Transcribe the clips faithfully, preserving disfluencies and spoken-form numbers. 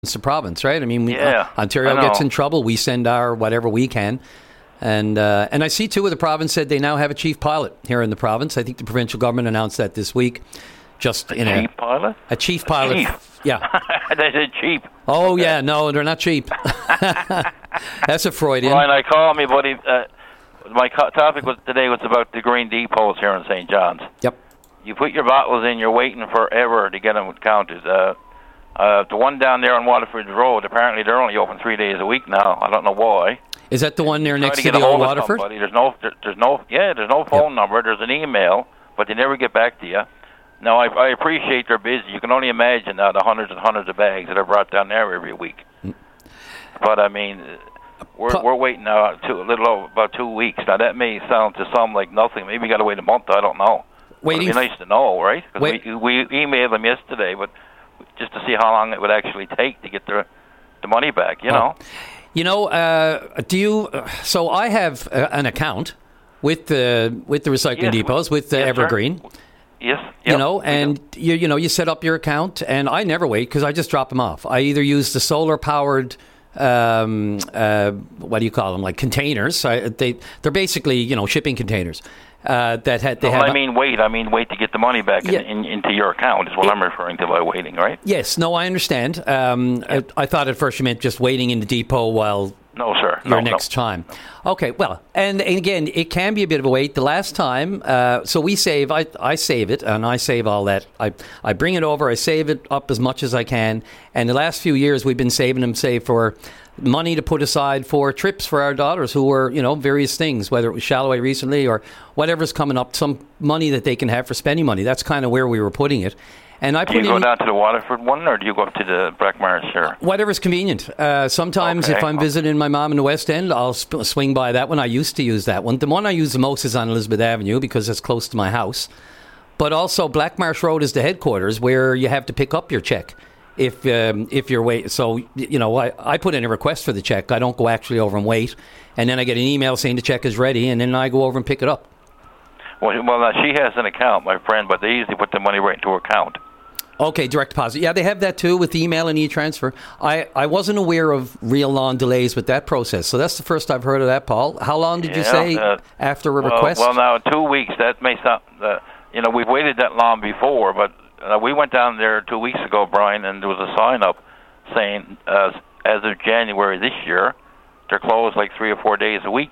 the province, right? I mean, we, yeah, uh, Ontario gets in trouble. We send our whatever we can. And uh, and I see, too, the province said they now have a chief pilot here in the province. I think the provincial government announced that this week. Just a in chief a, pilot? A chief pilot. Chief. Yeah. They said cheap. Oh, okay. yeah. No, they're not cheap. That's a Freudian. Brian, I call me, buddy. Uh, my co- topic was today was about the green depots here in Saint John's. Yep. You put your bottles in, you're waiting forever to get them counted. Uh, uh, the one down there on Waterford Road, apparently they're only open three days a week now. I don't know why. Is that the one there Try next to, to get the a old hold of Waterford? somebody. There's no, there, there's no, yeah, there's no phone Yep. number. There's an email, but they never get back to you. Now, I, I appreciate they're busy. You can only imagine now the hundreds and hundreds of bags that are brought down there every week. Mm. But I mean, we're Pu- we're waiting now two, a little over about two weeks. Now that may sound to some like nothing. Maybe you got to wait a month. I don't know. Waiting. It'd be nice to know, right? Because Wait. we we emailed them yesterday, but just to see how long it would actually take to get the the money back. You Oh. know. You know, uh, do you? Uh, so I have uh, an account with the with the recycling Yes, depots with uh, yes, Evergreen. Sir. Yes. You Yep, know, and you you know you set up your account, and I never wait because I just drop them off. I either use the solar powered. Um, uh, what do you call them? Like containers. I, they they're basically you know shipping containers uh, that had they no, have. I mean wait. I mean wait to get the money back Yeah. in, in, into your account is what It, I'm referring to by waiting, right? Yes. No, I understand. Um, I, I thought at first you meant just waiting in the depot while. No, sir. Your no, next no. time. Okay, well, and, and again, it can be a bit of a wait. The last time, uh, so we save, I, I save it, and I save all that. I, I bring it over, I save it up as much as I can. And the last few years, we've been saving them, say, for money to put aside for trips for our daughters who were, you know, various things, whether it was Shalloway recently or whatever's coming up, some money that they can have for spending money. That's kind of where we were putting it. And I Do put you go in, down to the Waterford one, or do you go up to the Brackmars here? whatever's convenient. Uh, sometimes Okay. if I'm visiting my mom in the West End, I'll sp- swing by that one. I used to use that one. The one I use the most is on Elizabeth Avenue because it's close to my house. But also Blackmarsh Road is the headquarters where you have to pick up your check if um, if you're wait. So, you know, I, I put in a request for the check. I don't go actually over and wait. And then I get an email saying the check is ready, and then I go over and pick it up. Well, well now she has an account, my friend, but they usually put the money right into her account. Okay, direct deposit. Yeah, they have that too with email and e-transfer. I, I wasn't aware of real long delays with that process, so that's the first I've heard of that, Paul. How long did you Yeah, say uh, after a well, request? Well, now, two weeks, that may sound, uh, you know, we've waited that long before, but uh, we went down there two weeks ago, Brian, and there was a sign up saying, uh, as of January this year, they're closed like three or four days a week.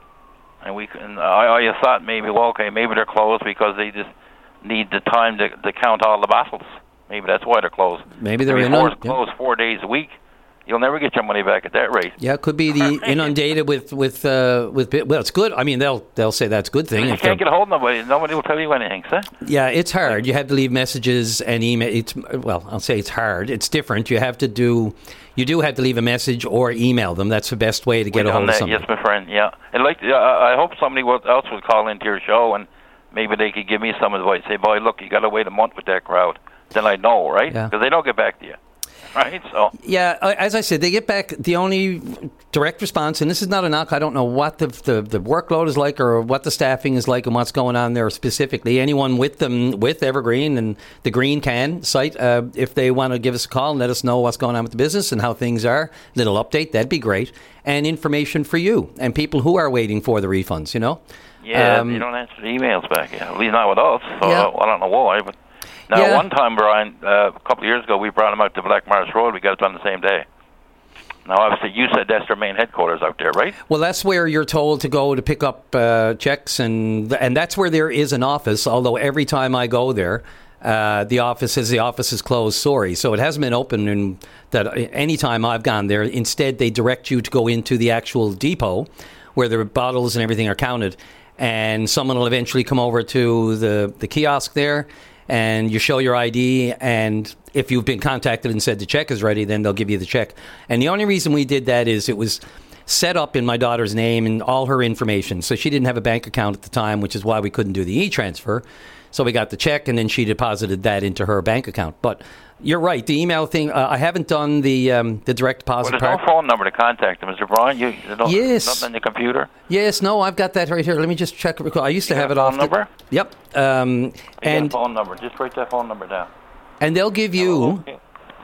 And we, and I, I thought maybe, well, okay, maybe they're closed because they just need the time to, to count all the bottles. Maybe that's why they're closed. Maybe they're I mean, inundated. Four, closed four days a week. You'll never get your money back at that rate. Yeah, it could be the inundated with with uh, with. Well, it's good. I mean, they'll they'll say that's a good thing. You if can't they're- get a hold of nobody. Nobody will tell you anything, sir. Yeah, it's hard. You have to leave messages and email. It's well, I'll say it's hard. It's different. You have to do. You do have to leave a message or email them. That's the best way to get We've a hold done of that, somebody. yes, my friend. Yeah, and like uh, I hope somebody will- else would call into your show and maybe they could give me some advice. Say, boy, look, you got to wait a month with that crowd. Then I know, right? Yeah. Because they don't get back to you, right? So Yeah, uh, as I said, they get back the only direct response, and this is not a knock. I don't know what the, the the workload is like or what the staffing is like and what's going on there specifically. Anyone with them, with Evergreen and the Green Can site, uh, if they want to give us a call and let us know what's going on with the business and how things are, little update, that'd be great. And information for you and people who are waiting for the refunds, you know? yeah, Um, you don't answer the emails back. Yeah, at least not with us. So Yeah. I don't know why, but. Now, Yeah. one time, Brian, uh, a couple of years ago, we brought them out to Black Mars Road. We got it done the same day. Now, obviously, you said that's their main headquarters out there, right? Well, that's where you're told to go to pick up uh, checks, and and that's where there is an office, although every time I go there, uh, the office says the office is closed, sorry. So it hasn't been open in that any time I've gone there. Instead, they direct you to go into the actual depot where the bottles and everything are counted, and someone will eventually come over to the, the kiosk there, and you show your I D, and if you've been contacted and said the check is ready, then they'll give you the check. And the only reason we did that is it was set up in my daughter's name and all her information. So she didn't have a bank account at the time, which is why we couldn't do the e-transfer. So we got the check, and then she deposited that into her bank account. But you're right, the email thing, uh, I haven't done the um, the direct deposit Well, there's part. no phone number to contact them, Mister Brian. You, you don't, Yes. Nothing on your computer? Yes, no, I've got that right here. Let me just check. I used to You have got it a off. phone the- number? Yep. Um, You got a and phone number. Just write that phone number down. and they'll give you. Oh, okay.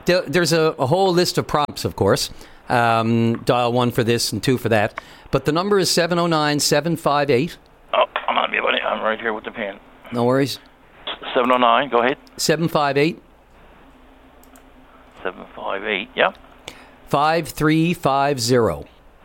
th- there's a, a whole list of prompts, of course. Um, dial one for this and two for that. But the number is seven oh nine, seven five eight. Oh, I'm on me, buddy. I'm right here with the pen. No worries. seven oh nine, go ahead. seven five eight. seven five eight, yeah. five three five zero.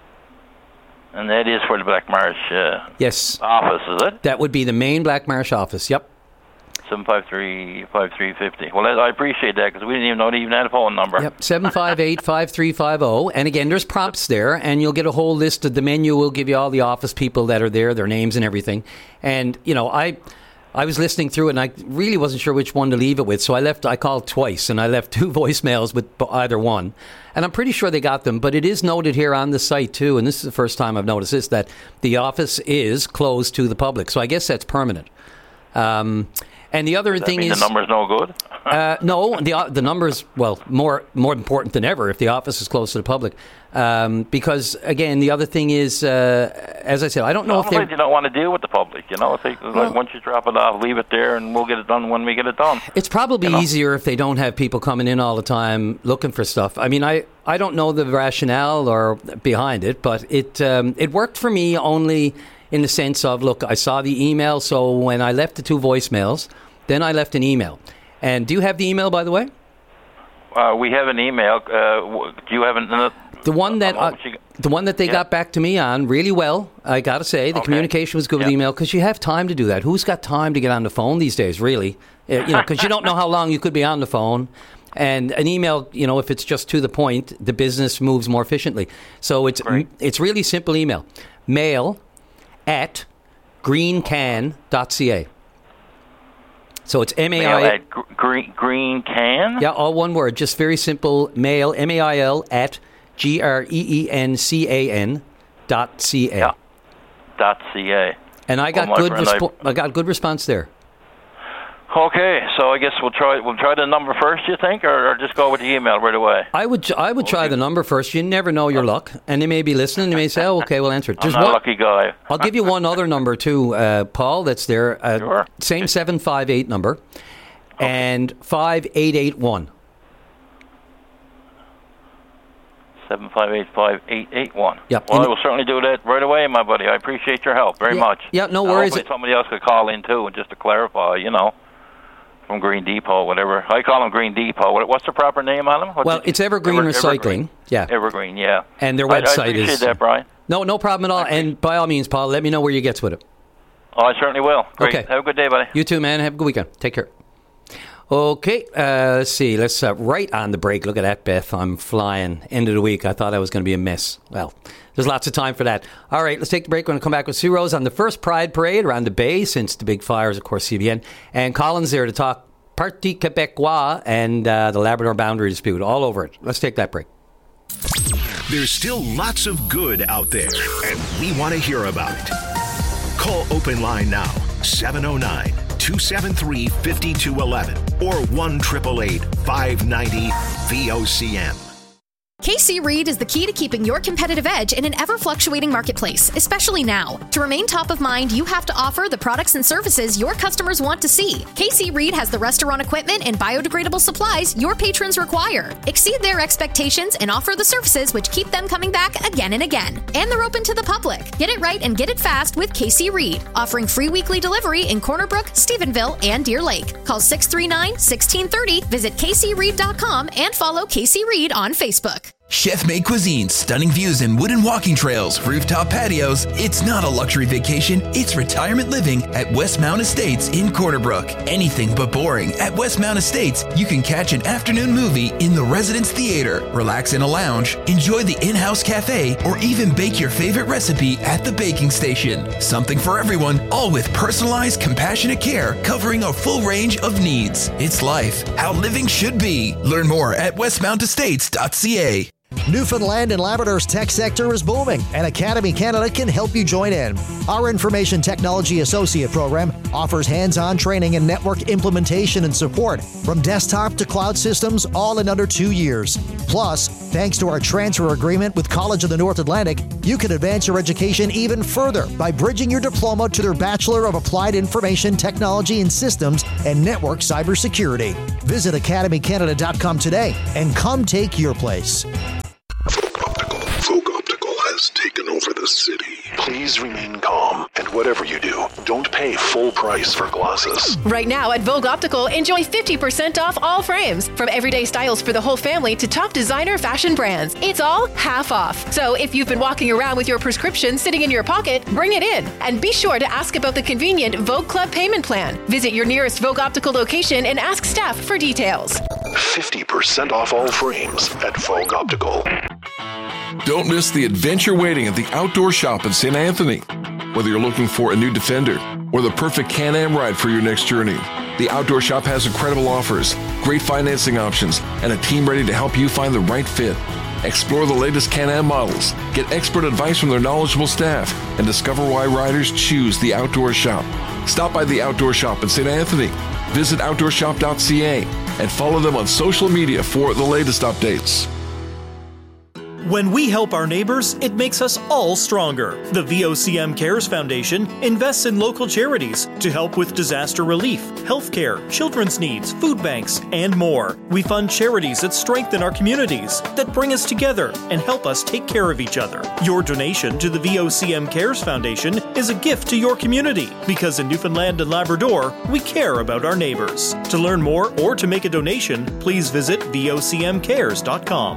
And that is for the Black Marsh uh, yes. office, is it? That would be the main Black Marsh office, yep. seven five three, five three five zero. Well, I appreciate that because we didn't even know they even had a phone number. Yep, seven five eight, five three five zero. And again, there's prompts there, and you'll get a whole list of the menu. Will give you all the office people that are there, their names and everything. And, you know, I... I was listening through it, and I really wasn't sure which one to leave it with, so I left. I called twice, and I left two voicemails with either one. And I'm pretty sure they got them, but it is noted here on the site, too, and this is the first time I've noticed this, that the office is closed to the public. So I guess that's permanent. Um, and the other Does that thing mean is... the number's no good? uh, no, the uh, the number's, well, more more important than ever if the office is closed to the public. Um, because, again, the other thing is, uh, as I said, I don't know if they... you don't want to deal with the public, you know? If they, well, like, once you drop it off, leave it there, and we'll get it done when we get it done. It's probably you know? easier if they don't have people coming in all the time looking for stuff. I mean, I, I don't know the rationale or behind it, but it um, it worked for me only in the sense of, look, I saw the email, so when I left the two voicemails, then I left an email. And do you have the email, by the way? Uh, we have an email. Uh, do you have an... Uh, The one that uh, the one that they yeah. got back to me on really well, I got to say. The okay. communication was good yeah. with email because you have time to do that. Who's got time to get on the phone these days, really? Uh, you know, because you don't know how long you could be on the phone. And an email, you know, if it's just to the point, the business moves more efficiently. So it's Great. it's really simple email. Mail at greencan dot c a. So it's M A I... Mail at gr- green, green can? Yeah, all one word. Just very simple. Mail, M A I L, at G R E E N C A N dot C A. Yeah, dot C A. And I got well, good friend, respo- I... I got good response there. Okay, so I guess we'll try we'll try the number first, you think, or, or just go with the email right away? I would I would try the number first. You never know your luck, and they may be listening. They may say, "Oh, okay, we'll answer it." I'm not one, a lucky guy. I'll give you one other number too, uh, Paul. That's there. Uh, sure. Same seven five eight number, okay. And five eight eight one. Seven five eight five eight eight one. Yep. Well, and I will certainly do that right away, my buddy. I appreciate your help very yeah, much. Yeah, no worries. Hopefully somebody else could call in too, and just to clarify, you know. From Green Depot, whatever. I call them Green Depot. What, what's the proper name on them? What well, it's Evergreen Ever, Recycling. Evergreen. Yeah. Evergreen, yeah. And their I, website I appreciate is... that, Brian. No, no problem at all. And by all means, Paul, let me know where you get with it. Oh, I certainly will. Great. Okay. Have a good day, buddy. You too, man. Have a good weekend. Take care. Okay, uh, let's see. Let's uh, right on the break. Look at that, Beth. I'm flying. End of the week. I thought I was going to be a mess. Well, there's lots of time for that. All right, let's take the break. We're going to come back with Sue Rose on the first Pride Parade around the Bay since the big fires, of course, C B N. And Colin's there to talk Parti Québécois and uh, the Labrador boundary dispute. All over it. Let's take that break. There's still lots of good out there, and we want to hear about it. Call Open Line now, seven oh nine, two seven three, five two one one or one eight eight eight, five nine zero, V O C M. K C Reed is the key to keeping your competitive edge in an ever-fluctuating marketplace, especially now. To remain top of mind, you have to offer the products and services your customers want to see. K C Reed has the restaurant equipment and biodegradable supplies your patrons require. Exceed their expectations and offer the services which keep them coming back again and again. And they're open to the public. Get it right and get it fast with K C Reed, offering free weekly delivery in Corner Brook, Stephenville, and Deer Lake. Call six three nine, one six three zero, visit k c reed dot com, and follow K C Reed on Facebook. Chef-made cuisine, stunning views and wooden walking trails, rooftop patios. It's not a luxury vacation, it's retirement living at Westmount Estates in Corner Brook. Anything but boring. At Westmount Estates, you can catch an afternoon movie in the Residence Theater, relax in a lounge, enjoy the in-house cafe, or even bake your favorite recipe at the baking station. Something for everyone, all with personalized, compassionate care covering a full range of needs. It's life, how living should be. Learn more at westmount estates dot c a. Newfoundland and Labrador's tech sector is booming, and Academy Canada can help you join in. Our Information Technology Associate program offers hands-on training in network implementation and support, from desktop to cloud systems, all in under two years. Plus, thanks to our transfer agreement with College of the North Atlantic, you can advance your education even further by bridging your diploma to their Bachelor of Applied Information Technology and Systems and Network Cybersecurity. Visit academy canada dot com today and come take your place. Folk Optical has taken over the city. Please remain calm, and whatever you do, don't pay full price for glasses. Right now at Vogue Optical, enjoy fifty percent off all frames. From everyday styles for the whole family to top designer fashion brands. It's all half off. So if you've been walking around with your prescription sitting in your pocket, bring it in. And be sure to ask about the convenient Vogue Club payment plan. Visit your nearest Vogue Optical location and ask staff for details. fifty percent off all frames at Vogue Optical. Don't miss the adventure waiting at the Outdoor Shop in Saint Anthony. Whether you're looking for a new Defender or the perfect Can-Am ride for your next journey, the Outdoor Shop has incredible offers, great financing options, and a team ready to help you find the right fit. Explore the latest Can-Am models, get expert advice from their knowledgeable staff, and discover why riders choose the Outdoor Shop. Stop by the Outdoor Shop in Saint Anthony. Visit outdoor shop dot c a and follow them on social media for the latest updates. When we help our neighbors, it makes us all stronger. The V O C M Cares Foundation invests in local charities to help with disaster relief, healthcare, children's needs, food banks, and more. We fund charities that strengthen our communities, that bring us together and help us take care of each other. Your donation to the V O C M Cares Foundation is a gift to your community, because in Newfoundland and Labrador, we care about our neighbors. To learn more or to make a donation, please visit v o c m cares dot com.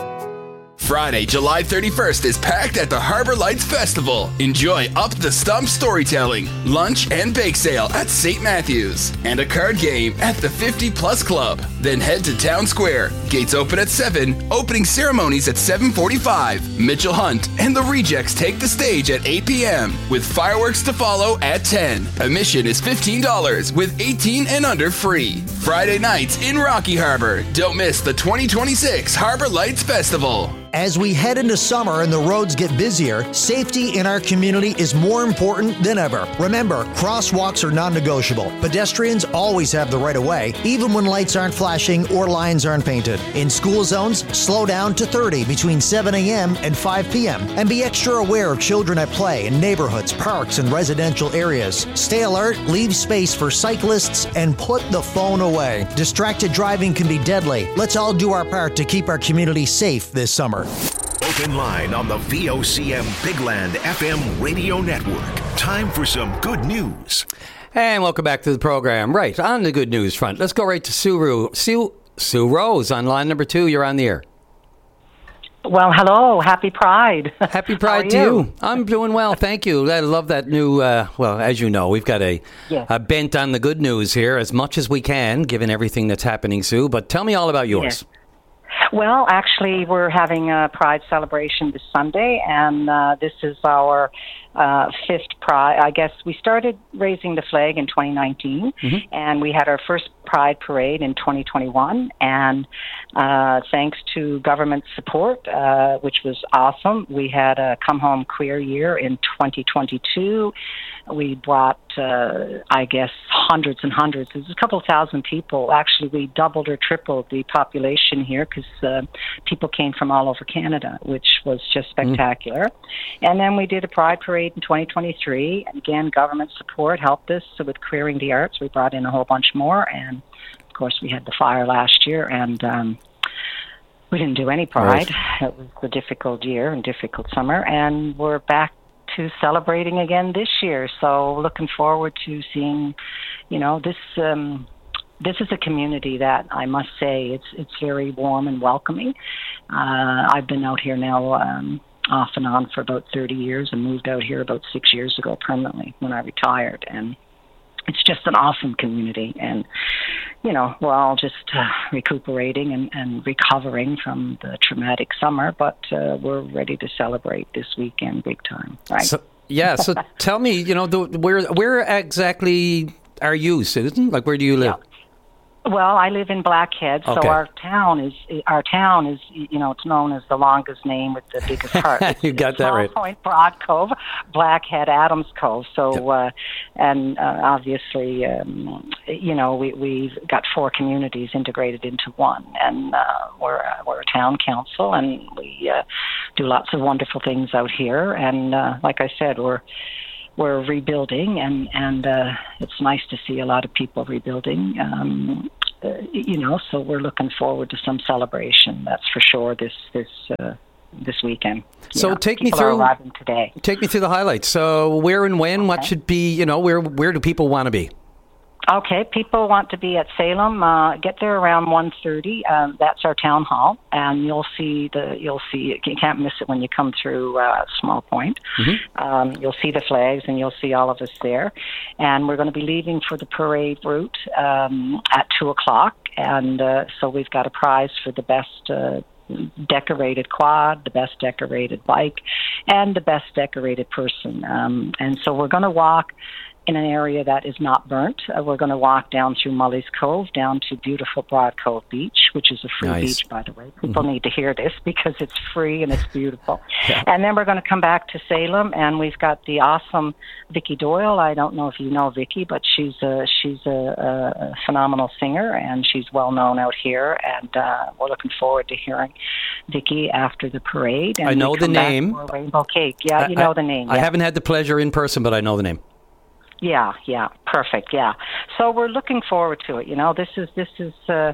Friday, July thirty-first is packed at the Harbor Lights Festival. Enjoy Up the Stump storytelling, lunch and bake sale at Saint Matthews, and a card game at the fifty Plus Club. Then head to Town Square. Gates open at seven, opening ceremonies at seven forty-five. Mitchell Hunt and the Rejects take the stage at eight p.m. with fireworks to follow at ten. Admission is fifteen dollars with eighteen and under free. Friday nights in Rocky Harbor. Don't miss the twenty twenty-six Harbor Lights Festival. As we head into summer and the roads get busier, safety in our community is more important than ever. Remember, crosswalks are non-negotiable. Pedestrians always have the right of way, even when lights aren't flashing or lines aren't painted. In school zones, slow down to thirty between seven a.m. and five p.m. And be extra aware of children at play in neighborhoods, parks, and residential areas. Stay alert, leave space for cyclists, and put the phone away. Distracted driving can be deadly. Let's all do our part to keep our community safe this summer. Open line on the V O C M Bigland F M radio network. Time for some good news. And welcome back to the program. Right, on the good news front, let's go right to Sue, Sue, Sue Rose on line number two. You're on the air. Well, hello. Happy Pride. Happy Pride to you? you. I'm doing well, thank you. I love that new, uh, well, as you know, we've got a, yes. a bent on the good news here as much as we can, given everything that's happening, Sue. But tell me all about yours. Yes. Well, actually, we're having a Pride celebration this Sunday, and uh, this is our uh, fifth Pride. I guess we started raising the flag in twenty nineteen, mm-hmm. and we had our first Pride parade in twenty twenty-one, and uh, thanks to government support, uh, which was awesome, we had a Come Home Queer year in twenty twenty-two. We brought, uh, I guess, hundreds and hundreds. There's a couple thousand people. Actually, we doubled or tripled the population here because uh, people came from all over Canada, which was just spectacular. Mm. And then we did a Pride Parade in twenty twenty-three. And again, government support helped us. So with Queering the Arts, we brought in a whole bunch more. And, of course, we had the fire last year, and um, we didn't do any Pride. Right. It was a difficult year and difficult summer. And we're back to celebrating again this year. So looking forward to seeing, you know, this um, this is a community that I must say it's it's very warm and welcoming. Uh, I've been out here now um, off and on for about thirty years and moved out here about six years ago permanently when I retired. And it's just an awesome community. And, you know, we're all just uh, recuperating and, and recovering from the traumatic summer, but uh, we're ready to celebrate this weekend big time, right? So, yeah, so tell me, you know, the, where where exactly are you, Susan? Like, where do you live? Yeah. Well, I live in Blackhead, so okay. our town is our town is you know it's known as the longest name with the biggest heart. You got that right. Point, Broad Cove, Blackhead, Adams Cove. So, yep. uh, and uh, obviously, um, you know, we we've got four communities integrated into one, and uh, we're uh, we're a town council, and we uh, do lots of wonderful things out here. And uh, like I said, we're. We're rebuilding, and, and uh, it's nice to see a lot of people rebuilding. Um, uh, you know, so we're looking forward to some celebration. That's for sure. This this uh, this weekend. So yeah, take me people through. Are arriving today. Take me through the highlights. So where and when? Okay. What should be? You know, where where do people want to be? Okay, people want to be at Salem. Uh, get there around one thirty. Um, that's our town hall, and you'll see the you'll see you can't miss it when you come through uh, Small Point. Mm-hmm. Um, you'll see the flags, and you'll see all of us there. And we're going to be leaving for the parade route um, at two o'clock. And uh, so we've got a prize for the best Uh, decorated quad, the best decorated bike, and the best decorated person. Um, and so we're going to walk in an area that is not burnt. Uh, we're going to walk down through Mully's Cove, down to beautiful Broad Cove Beach, which is a free nice. beach, by the way. People mm-hmm. need to hear this because it's free and it's beautiful. Yeah. And then we're going to come back to Salem, and we've got the awesome Vicki Doyle. I don't know if you know Vicki, but she's a, she's a, a phenomenal singer, and she's well known out here. And uh, we're looking forward to hearing Vicki after the parade. And I know the name. Rainbow Cake. Yeah, I, you know I, the name. I yeah. haven't had the pleasure in person, but I know the name. Yeah, yeah, perfect. Yeah, so we're looking forward to it. You know, this is this is uh,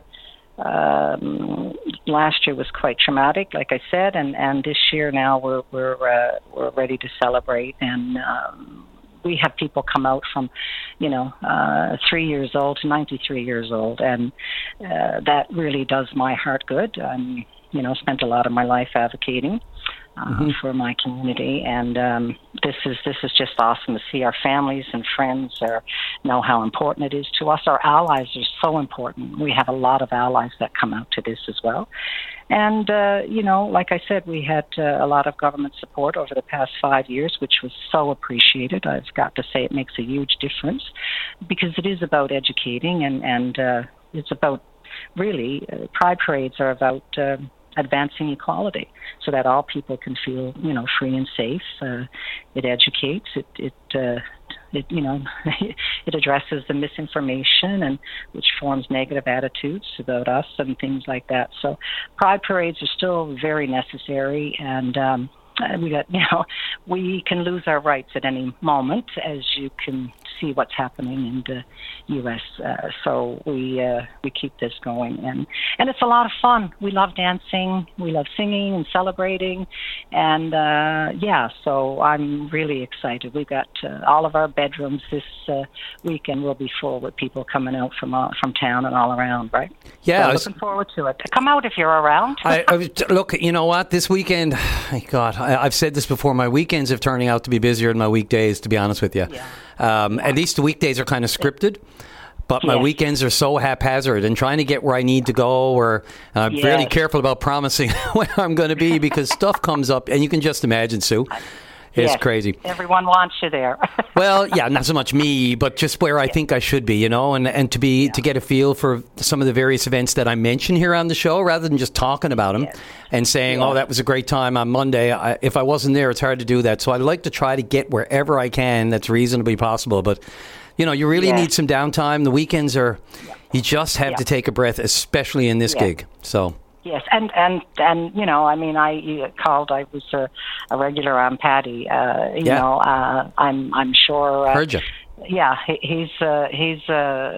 um, last year was quite traumatic, like I said, and, and this year now we're we're uh, we're ready to celebrate, and um, we have people come out from, you know, uh, three years old to ninety-three years old, and uh, that really does my heart good. I'm, you know, spent a lot of my life advocating. Uh, mm-hmm. for my community, and um, this is this is just awesome to see our families and friends are, know how important it is to us. Our allies are so important. We have a lot of allies that come out to this as well. And, uh, you know, like I said, we had uh, a lot of government support over the past five years, which was so appreciated. I've got to say it makes a huge difference because it is about educating, and, and uh, it's about, really, uh, pride parades are about Uh, advancing equality so that all people can feel, you know, free and safe. Uh, it educates, it, it, uh, it, you know, it addresses the misinformation and which forms negative attitudes about us and things like that. So pride parades are still very necessary, and um, we got, you know, we can lose our rights at any moment, as you can see what's happening in the U S Uh, so we uh, we keep this going, and and it's a lot of fun. We love dancing, we love singing and celebrating, and uh, yeah. So I'm really excited. We've got uh, all of our bedrooms this uh, weekend will be full with people coming out from uh, from town and all around. Right? Yeah, so I was, looking forward to it. Come out if you're around. I, I was, look, you know what? This weekend, God, I, I've said this before. My weekends are turning out to be busier than my weekdays. To be honest with you. Yeah. Um, at least the weekdays are kind of scripted, but my yes. weekends are so haphazard, and trying to get where I need to go, or I'm yes. really careful about promising where I'm going to be because stuff comes up, and you can just imagine, Sue. It's yes. crazy. Everyone wants you there. Well, yeah, not so much me, but just where I think I should be, you know, and, and to be yeah. to get a feel for some of the various events that I mention here on the show, rather than just talking about them yes. and saying, yeah. oh, that was a great time on Monday. I, if I wasn't there, it's hard to do that. So I like to try to get wherever I can that's reasonably possible. But, you know, you really yeah. need some downtime. The weekends are, yeah. you just have yeah. to take a breath, especially in this yeah. gig. So. Yes, and, and, and you know, I mean, I you called. I was a, a regular on Paddy. Uh, you yeah. know, uh, I'm I'm sure. Uh, Heard you. Yeah, he, he's uh, he's uh,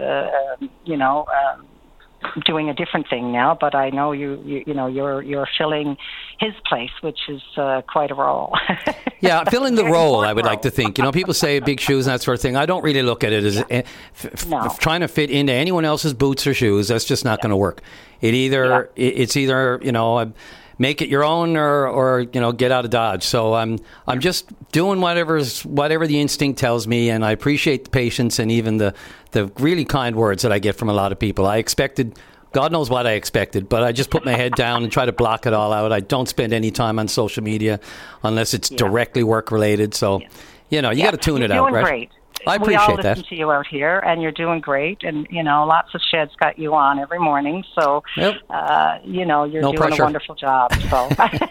uh, you know uh, doing a different thing now, but I know you you, you know you're you're filling his place, which is uh, quite a role. Yeah, filling the role, I would like to think. You know, people say big shoes and that sort of thing. I don't really look at it as yeah. f- no. f- trying to fit into anyone else's boots or shoes. That's just not yeah. going to work. It either yeah. it's either, you know, make it your own or, or you know, get out of Dodge. So I'm I'm just doing whatever's whatever the instinct tells me, and I appreciate the patience and even the the really kind words that I get from a lot of people. I expected. God knows what I expected, but I just put my head down and try to block it all out. I don't spend any time on social media unless it's yeah. directly work-related. So, yeah. you know, you yeah. got to tune you're it out, doing right? Great. I appreciate that. We all that. listen to you out here, and you're doing great. And, you know, lots of sheds got you on every morning. So, yep. uh, you know, you're no doing pressure. a wonderful job. So.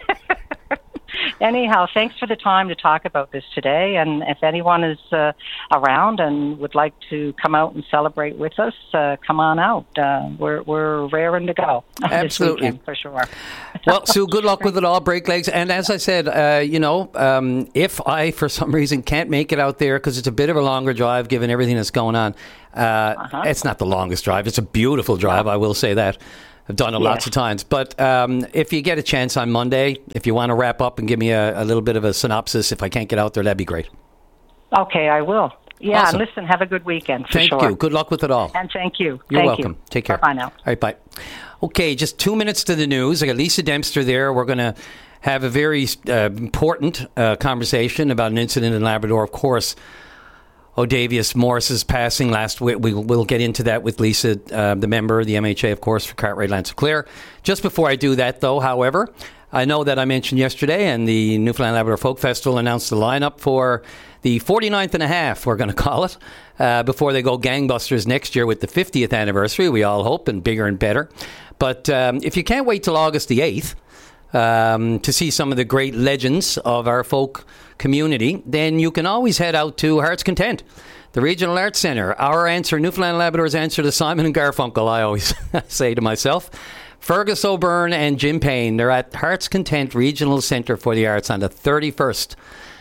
Anyhow, thanks for the time to talk about this today. And if anyone is uh, around and would like to come out and celebrate with us, uh, come on out. Uh, we're we're raring to go. Absolutely, this weekend, for sure. Well, Sue, good luck with it all. Break legs. And as I said, uh, you know, um, if I for some reason can't make it out there because it's a bit of a longer drive given everything that's going on, Uh, uh-huh. It's not the longest drive. It's a beautiful drive, I will say that. I've done it yes. lots of times. But um, if you get a chance on Monday, if you want to wrap up and give me a, a little bit of a synopsis, if I can't get out there, that'd be great. Okay, I will. Yeah, awesome. Listen, have a good weekend, for thank sure. Thank you. Good luck with it all. And thank you. You're thank welcome. You. Take care. Bye now. All right, bye. Okay, just two minutes to the news. I got Lisa Dempster there. We're going to have a very uh, important uh, conversation about an incident in Labrador. Of course, Odavius Morris's passing last week. We, we'll get into that with Lisa, uh, the member of the M H A, of course, for Cartwright Lancer-Clare. Just before I do that, though, however, I know that I mentioned yesterday, and the Newfoundland Labrador Folk Festival announced the lineup for the forty-ninth and a half, we're going to call it, uh, before they go gangbusters next year with the fiftieth anniversary, we all hope, and bigger and better. But um, if you can't wait till August the eighth um, to see some of the great legends of our folk community, then you can always head out to Heart's Content, the Regional Arts Centre. Our answer, Newfoundland Labrador's answer to Simon and Garfunkel, I always say to myself. Fergus O'Byrne and Jim Payne, they're at Heart's Content Regional Centre for the Arts on the thirty-first.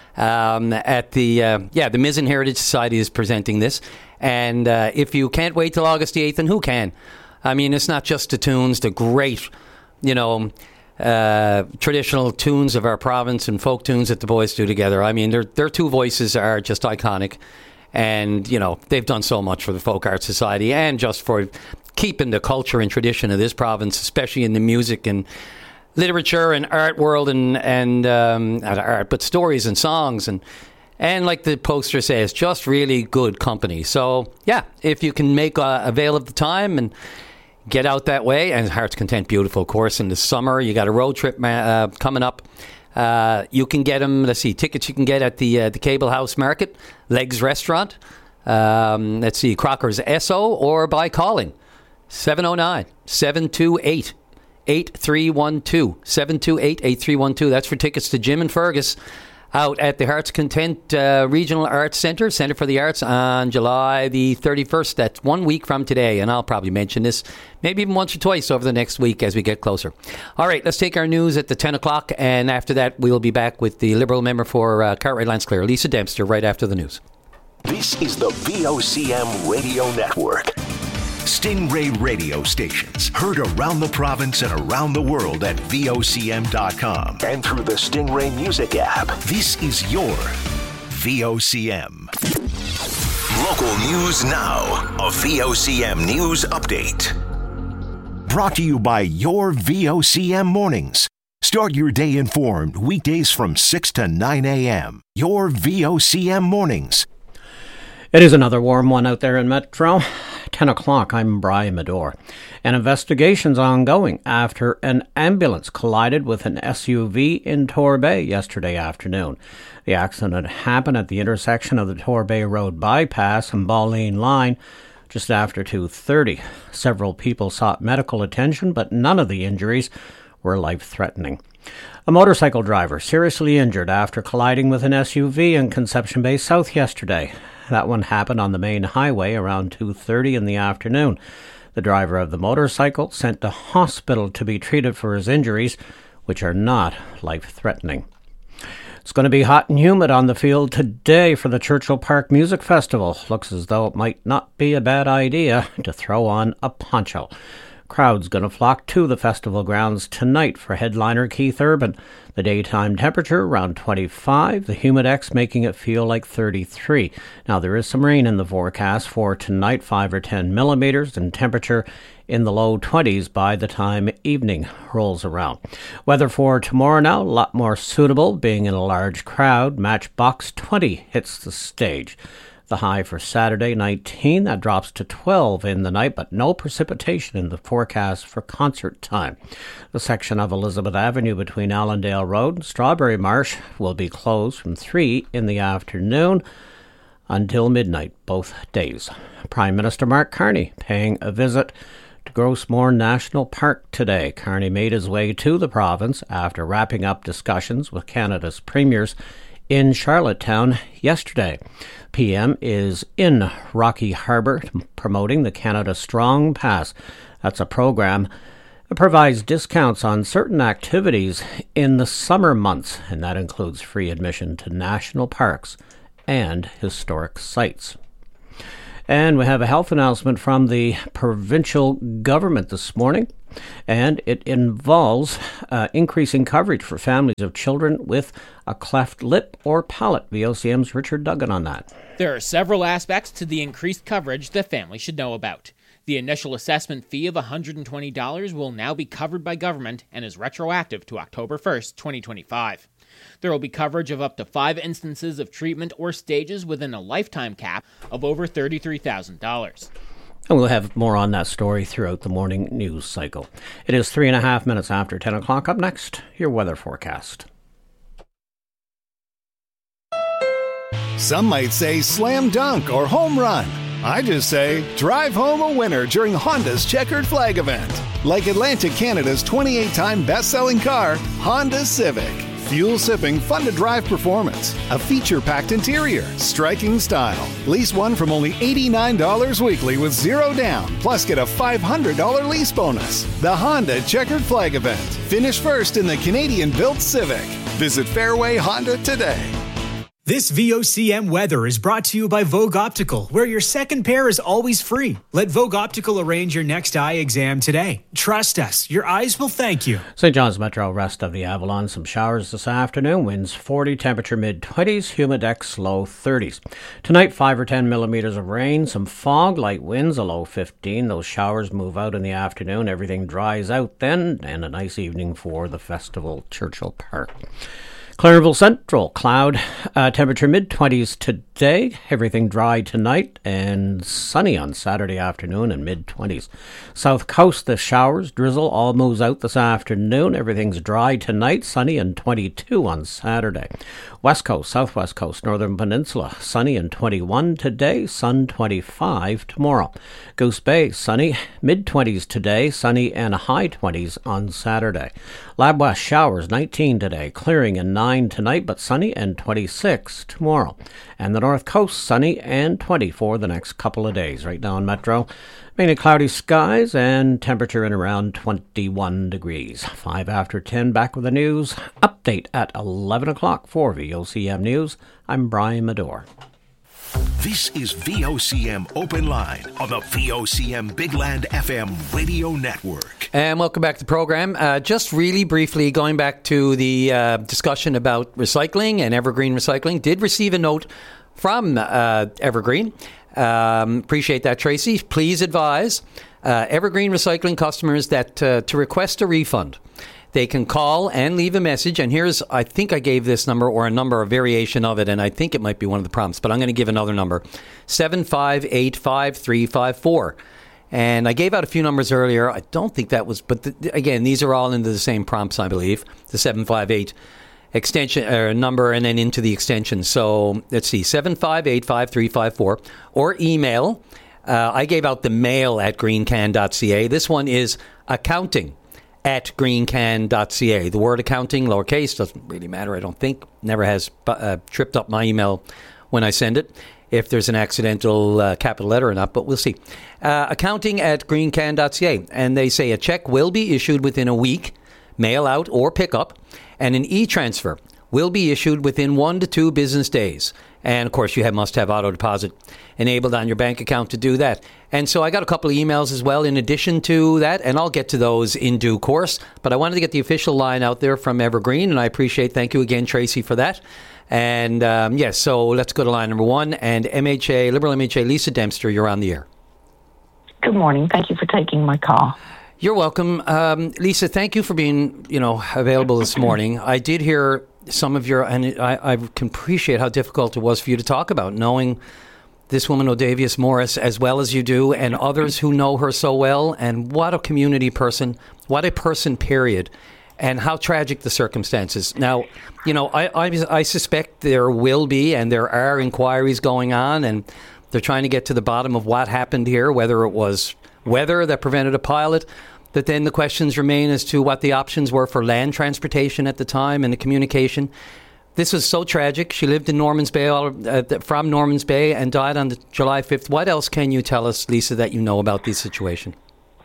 Um, at the, uh, yeah, the Mizzen Heritage Society is presenting this. And uh, if you can't wait till August the eighth, then who can? I mean, it's not just the tunes, the great, you know, uh, traditional tunes of our province and folk tunes that the boys do together. I mean, their their two voices are just iconic. And, you know, they've done so much for the Folk Arts Society and just for keeping the culture and tradition of this province, especially in the music and literature and art world and, and um, not art, but stories and songs. And, and like the poster says, just really good company. So, yeah, if you can make uh, avail of the time and get out that way, and Heart's Content, beautiful, of course, in the summer. You got a road trip uh, coming up. Uh, you can get them, let's see, tickets you can get at the uh, the Cable House Market, Legs Restaurant, um, let's see, Crocker's Esso, or by calling seven oh nine, seven two eight, eight three one two, seven two eight, eight three one two. That's for tickets to Jim and Fergus out at the Heart's Content uh, Regional Arts Centre, Centre for the Arts, on July the thirty-first. That's one week from today, and I'll probably mention this maybe even once or twice over the next week as we get closer. All right, let's take our news at the ten o'clock, and after that, we'll be back with the Liberal member for uh, Cartwright Lancer-Clare, Lisa Dempster, right after the news. This is the V O C M Radio Network. Stingray radio stations heard around the province and around the world at V O C M dot com and through the Stingray Music app. This is your V O C M. Local news now. A V O C M News Update. Brought to you by your V O C M Mornings. Start your day informed weekdays from six to nine a.m. Your V O C M Mornings. It is another warm one out there in Metro. ten o'clock, I'm Brian Medore. An investigation's ongoing after an ambulance collided with an S U V in Torbay yesterday afternoon. The accident happened at the intersection of the Torbay Road bypass and Balleen Line just after two thirty. Several people sought medical attention, but none of the injuries were life-threatening. A motorcycle driver seriously injured after colliding with an S U V in Conception Bay South yesterday. That one happened on the main highway around two thirty in the afternoon. The driver of the motorcycle sent to hospital to be treated for his injuries, which are not life-threatening. It's going to be hot and humid on the field today for the Churchill Park Music Festival. Looks as though it might not be a bad idea to throw on a poncho. Crowds going to flock to the festival grounds tonight for headliner Keith Urban. The daytime temperature around twenty-five, the humidex making it feel like thirty-three. Now there is some rain in the forecast for tonight, five or ten millimeters, and temperature in the low twenties by the time evening rolls around. Weather for tomorrow now, a lot more suitable, being in a large crowd. Matchbox twenty hits the stage. The high for Saturday, nineteen, that drops to twelve in the night, but no precipitation in the forecast for concert time. The section of Elizabeth Avenue between Allendale Road and Strawberry Marsh will be closed from three in the afternoon until midnight, both days. Prime Minister Mark Carney paying a visit to Grossmore National Park today. Carney made his way to the province after wrapping up discussions with Canada's premiers in Charlottetown yesterday. P M is in Rocky Harbour promoting the Canada Strong Pass. That's a program that provides discounts on certain activities in the summer months, and that includes free admission to national parks and historic sites. And we have a health announcement from the provincial government this morning, and it involves uh, increasing coverage for families of children with a cleft lip or palate. V O C M's Richard Duggan on that. There are several aspects to the increased coverage that families should know about. The initial assessment fee of one hundred twenty dollars will now be covered by government and is retroactive to October first, twenty twenty-five. There will be coverage of up to five instances of treatment or stages within a lifetime cap of over thirty-three thousand dollars. And we'll have more on that story throughout the morning news cycle. It is three and a half minutes after ten o'clock. Up next, your weather forecast. Some might say slam dunk or home run. I just say drive home a winner during Honda's Checkered Flag event. Like Atlantic Canada's twenty-eight-time best-selling car, Honda Civic. Fuel-sipping, fun-to-drive performance, a feature-packed interior, striking style. Lease one from only eighty-nine dollars weekly with zero down, plus get a five hundred dollars lease bonus. The Honda Checkered Flag event. Finish first in the Canadian-built Civic. Visit Fairway Honda today. This V O C M weather is brought to you by Vogue Optical, where your second pair is always free. Let Vogue Optical arrange your next eye exam today. Trust us, your eyes will thank you. Saint John's Metro, rest of the Avalon. Some showers this afternoon. Winds forty, temperature mid-twenties, humidex low thirties. Tonight, five or ten millimeters of rain, some fog, light winds, a low fifteen. Those showers move out in the afternoon. Everything dries out then, and a nice evening for the festival, Churchill Park. Clarenville Central, cloud, uh, temperature mid-twenties today, everything dry tonight, and sunny on Saturday afternoon and mid-twenties. South Coast, the showers, drizzle, all moves out this afternoon, everything's dry tonight, sunny and twenty-two on Saturday. West Coast, Southwest Coast, Northern Peninsula, sunny and twenty-one today, sun twenty-five tomorrow. Goose Bay, sunny, mid-twenties today, sunny and high twenties on Saturday. Lab West, showers, nineteen today, clearing and nine tonight, but sunny and twenty-six tomorrow. And the North Coast, sunny and twenty for the next couple of days. Right now in Metro, mainly cloudy skies and temperature in around twenty-one degrees. Five after ten, back with the news. Update at eleven o'clock for V O C M News. I'm Brian Medore. This is V O C M Open Line on the V O C M Big Land F M radio network. And welcome back to the program. Uh, just really briefly, going back to the uh, discussion about recycling and Evergreen Recycling, did receive a note from uh, Evergreen. Um, appreciate that, Tracy. Please advise uh, Evergreen Recycling customers that uh, to request a refund, they can call and leave a message. And here's, I think I gave this number or a number, a variation of it, and I think it might be one of the prompts, but I'm going to give another number, seven five eight, five three five four. And I gave out a few numbers earlier. I don't think that was, but the, again, these are all into the same prompts, I believe, the seven five eight extension or uh, number and then into the extension. So let's see, seven five eight, five three five four, or email. Uh, I gave out the mail at greencan dot c a. This one is accounting at greencan dot c a. The word accounting, lowercase, doesn't really matter, I don't think. Never has uh, tripped up my email when I send it, if there's an accidental uh, capital letter or not, but we'll see. Uh, accounting at greencan dot c a. And they say a check will be issued within a week, mail out or pickup, and an e-transfer will be issued within one to two business days. And, of course, you have, must have auto deposit enabled on your bank account to do that. And so I got a couple of emails as well in addition to that, and I'll get to those in due course. But I wanted to get the official line out there from Evergreen, and I appreciate, thank you again, Tracy, for that. And, um, yes, so let's go to line number one. And M H A, Liberal M H A, Lisa Dempster, you're on the air. Good morning. Thank you for taking my call. You're welcome. Um, Lisa, thank you for being, you know, available this morning. I did hear some of your, and I, I can appreciate how difficult it was for you to talk about, knowing this woman, Odavius Morris, as well as you do, and others who know her so well, and what a community person, what a person, period, and how tragic the circumstances. Now, you know, I, I, I suspect there will be, and there are inquiries going on, and they're trying to get to the bottom of what happened here, whether it was weather that prevented a pilot. But then the questions remain as to what the options were for land transportation at the time and the communication. This was so tragic. She lived in Normans Bay, uh, from Normans Bay, and died on the July fifth. What else can you tell us, Lisa, that you know about this situation?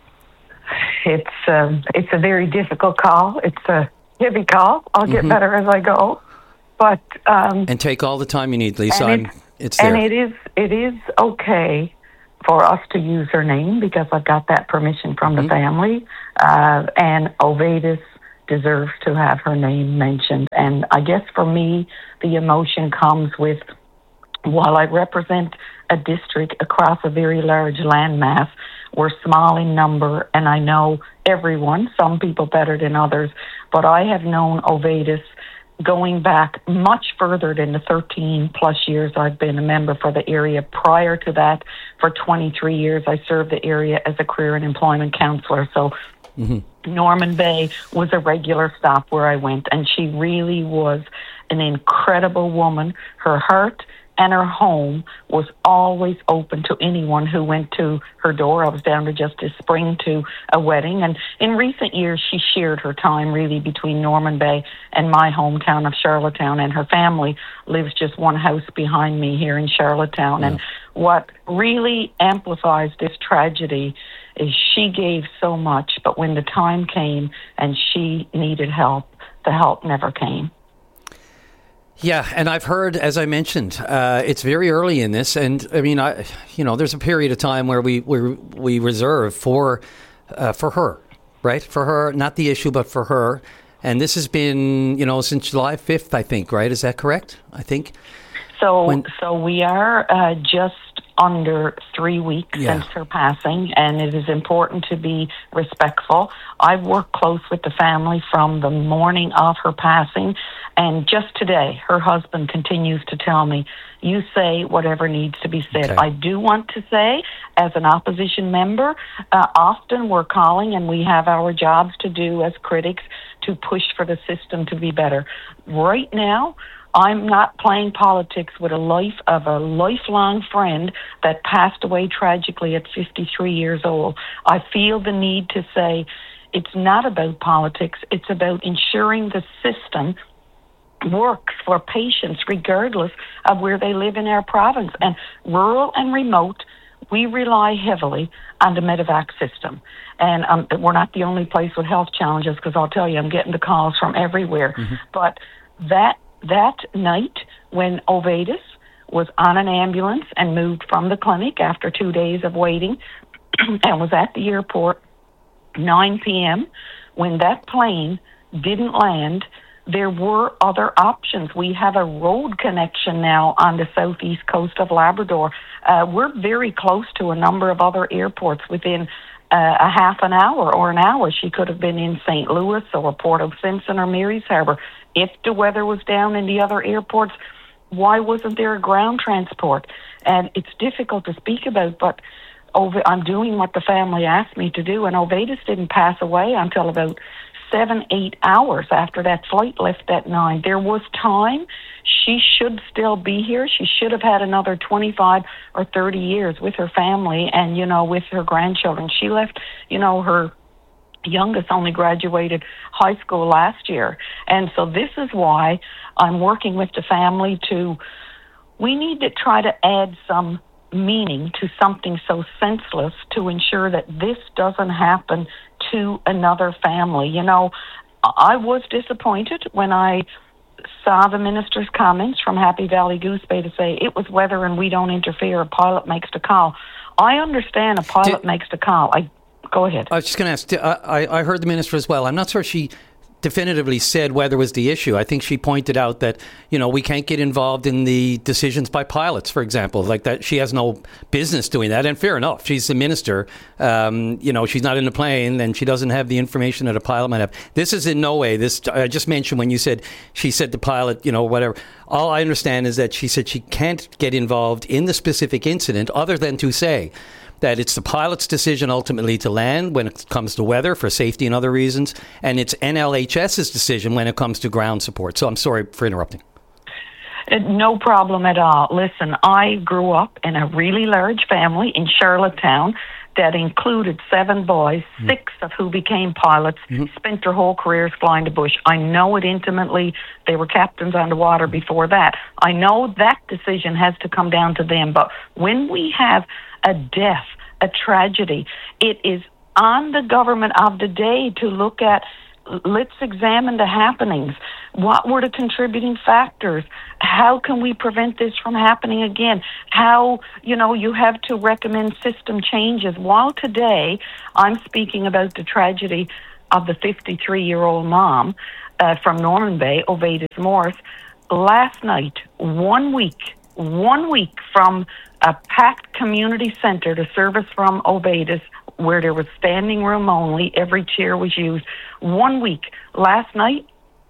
It's um, it's a very difficult call. It's a heavy call. I'll get mm-hmm. better as I go. But um, and take all the time you need, Lisa. And I'm, it's, it's there. And it is it is okay for us to use her name because I got that permission from Mm-hmm. the family. Uh, and Ovatus deserves to have her name mentioned. And I guess for me, the emotion comes with, while I represent a district across a very large landmass, we're small in number, and I know everyone, some people better than others, but I have known Ovatus going back much further than the thirteen plus years I've been a member for the area. Prior to that, for twenty-three years, I served the area as a career and employment counselor. So mm-hmm. Norman Bay was a regular stop where I went, and she really was an incredible woman. Her heart and her home was always open to anyone who went to her door. I was down to just this spring to a wedding. And in recent years, she shared her time really between Norman Bay and my hometown of Charlottetown. And her family lives just one house behind me here in Charlottetown. Yeah. And what really amplifies this tragedy is she gave so much, but when the time came and she needed help, the help never came. Yeah, and I've heard, as I mentioned, uh, it's very early in this, and I mean, I, you know, there's a period of time where we we, we reserve for uh, for her, right? For her, not the issue, but for her. And this has been, you know, since July fifth, I think, right? Is that correct? I think. So, when, so we are uh, just under three weeks yeah. since her passing, and it is important to be respectful. I've worked close with the family from the morning of her passing, and just today, her husband continues to tell me, you say whatever needs to be said. Okay. I do want to say, as an opposition member, uh, often we're calling and we have our jobs to do as critics to push for the system to be better. Right now, I'm not playing politics with a life of a lifelong friend that passed away tragically at fifty-three years old. I feel the need to say it's not about politics. It's about ensuring the system works for patients regardless of where they live in our province. And rural and remote, we rely heavily on the Medevac system. And um, we're not the only place with health challenges, because I'll tell you, I'm getting the calls from everywhere. Mm-hmm. But that That night, when Ovatus was on an ambulance and moved from the clinic after two days of waiting and was at the airport, nine p.m., when that plane didn't land, there were other options. We have a road connection now on the southeast coast of Labrador. Uh, we're very close to a number of other airports within Uh, a half an hour or an hour. She could have been in Saint Louis or Port of Simpson or Mary's Harbour. If the weather was down in the other airports, why wasn't there a ground transport? And it's difficult to speak about, but over, I'm doing what the family asked me to do, and Ovatus didn't pass away until about seven, eight hours after that flight left at nine. There was time. She should still be here. She should have had another twenty-five or thirty years with her family and, you know, with her grandchildren. She left, you know, her youngest only graduated high school last year. And so this is why I'm working with the family to, we need to try to add some meaning to something so senseless to ensure that this doesn't happen to another family. You know, I was disappointed when I saw the minister's comments from Happy Valley Goose Bay to say it was weather and we don't interfere, a pilot makes the call. I understand a pilot Did, makes the call. I Go ahead. I was just going to ask, I, I heard the minister as well. I'm not sure she definitively said weather was the issue. I think she pointed out that, you know, we can't get involved in the decisions by pilots, for example, like that. She has no business doing that. And fair enough. She's the minister. Um, you know, she's not in the plane and she doesn't have the information that a pilot might have. This is in no way this. I just mentioned when you said she said the pilot, you know, whatever. All I understand is that she said she can't get involved in the specific incident other than to say that it's the pilot's decision ultimately to land when it comes to weather for safety and other reasons, and it's N L H S's decision when it comes to ground support. So I'm sorry for interrupting. No problem at all. Listen, I grew up in a really large family in Charlottetown that included seven boys, mm-hmm. six of who became pilots, mm-hmm. spent their whole careers flying to bush. I know it intimately. They were captains on the water before that. I know that decision has to come down to them. But when we have a death, a tragedy, it is on the government of the day to look at let's examine the happenings. What were the contributing factors? How can we prevent this from happening again? How, you know, you have to recommend system changes. While today I'm speaking about the tragedy of the fifty-three-year-old mom uh, from Norman Bay, Ovatus Morris, last night, one week, one week from a packed community center, the service from Ovatus, where there was standing room only, every chair was used. One week. Last night,